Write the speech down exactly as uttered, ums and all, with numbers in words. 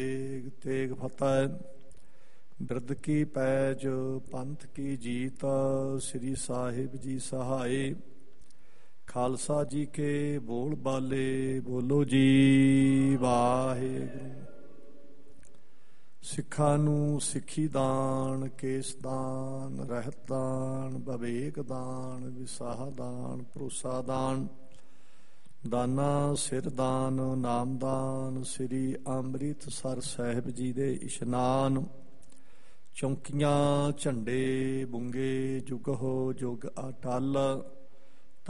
ਤੇਗ ਤੇਗ ਫਤਿਹ। ਬਿਰਧ ਕੀ ਪੈਜ ਪੰਥ ਕੀ ਜੀਤ, ਸ੍ਰੀ ਸਾਹਿਬ ਜੀ ਸਹਾਏ। ਖਾਲਸਾ ਜੀ ਕੇ ਬੋਲ ਬਾਲੇ, ਬੋਲੋ ਜੀ ਵਾਹਿਗੁਰੂ। ਸਿੱਖਾਂ ਨੂੰ ਸਿੱਖੀ ਦਾਨ, ਕੇਸ ਦਾਨ, ਰਹਿਤ ਦਾਨ, ਵਿਵੇਕ ਦਾਨ, ਵਿਸਾਹ ਦਾਨ, ਭਰੋਸਾ ਦਾਨ, ਦਾਨਾ ਸਿਰ ਦਾਨ, ਨਾਮਦਾਨ, ਸ੍ਰੀ ਅੰਮ੍ਰਿਤਸਰ ਸਾਹਿਬ ਜੀ ਦੇ ਇਸ਼ਨਾਨ। ਚੌਂਕੀਆਂ ਝੰਡੇ ਬੁੰਗੇ, ਜੁਗ ਹੋ ਜੁਗ ਅਟਲ।